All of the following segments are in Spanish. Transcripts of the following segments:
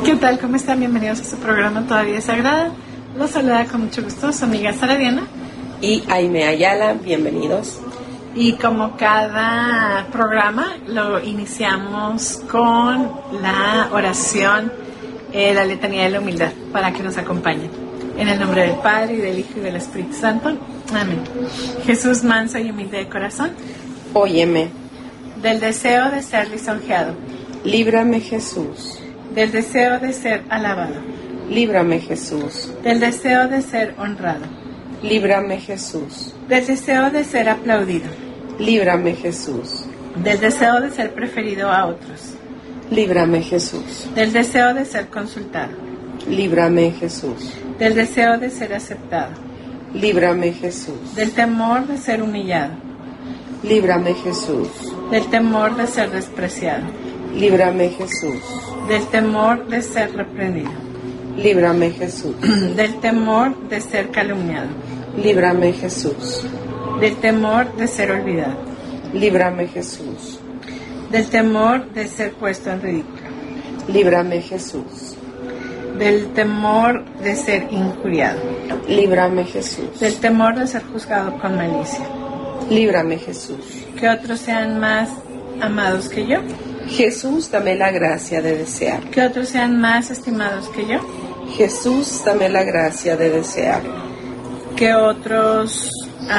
¿Qué tal? ¿Cómo están? Bienvenidos a su programa Todavía Sagrada. Los saluda con mucho gusto su amiga Sara Diana y Aime Ayala. Bienvenidos. Y como cada programa lo iniciamos con la oración, la letanía de la humildad, para que nos acompañen. En el nombre del Padre, y del Hijo, y del Espíritu Santo. Amén. Jesús, manso y humilde de corazón, Óyeme. Del deseo de ser lisonjeado, Líbrame, Jesús. Del deseo de ser alabado, Líbrame, Jesús. Del deseo de ser honrado, Líbrame, Jesús. Del deseo de ser aplaudido, Líbrame, Jesús. Del deseo de ser preferido a otros, Líbrame, Jesús. Del deseo de ser consultado, Líbrame, Jesús. Del deseo de ser aceptado, Líbrame, Jesús. Del temor de ser humillado, Líbrame, Jesús. Del temor de ser despreciado, Líbrame, Jesús. Del temor de ser reprendido, Líbrame, Jesús. Del temor de ser calumniado, Líbrame, Jesús. Del temor de ser olvidado, Líbrame, Jesús. Del temor de ser puesto en ridículo, Líbrame, Jesús. Del temor de ser injuriado, Líbrame, Jesús. del temor de ser juzgado con malicia, Líbrame, Jesús. que otros sean más amados que yo, Jesús, dame la gracia de desear. que otros sean más estimados que yo, Jesús, dame la gracia de desear. que otros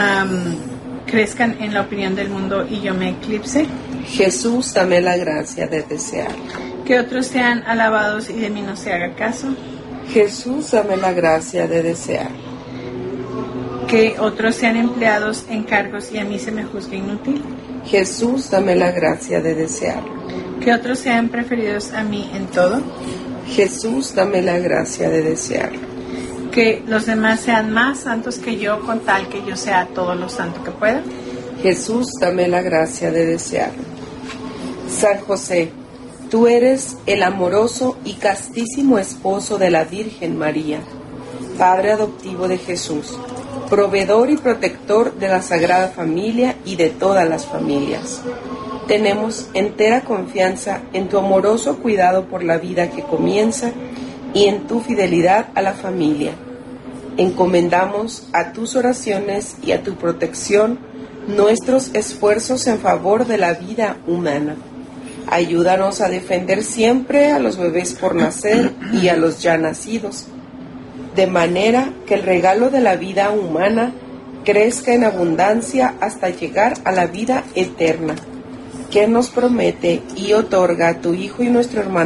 crezcan en la opinión del mundo y yo me eclipse, Jesús, dame la gracia de desear. que otros sean alabados y de mí no se haga caso, Jesús, dame la gracia de desear. que otros sean empleados en cargos y a mí se me juzgue inútil, Jesús, dame la gracia de desear. que otros sean preferidos a mí en todo, Jesús, dame la gracia de desear. que los demás sean más santos que yo con tal que yo sea todo lo santo que pueda, Jesús, dame la gracia de desear. San José, tú eres el amoroso y castísimo esposo de la Virgen María, Padre adoptivo de Jesús, proveedor y protector de la Sagrada Familia y de todas las familias. Tenemos entera confianza en tu amoroso cuidado por la vida que comienza y en tu fidelidad a la familia. Encomendamos a tus oraciones y a tu protección nuestros esfuerzos en favor de la vida humana. Ayúdanos a defender siempre a los bebés por nacer y a los ya nacidos, de manera que el regalo de la vida humana crezca en abundancia hasta llegar a la vida eterna, que nos promete y otorga tu Hijo y nuestro hermano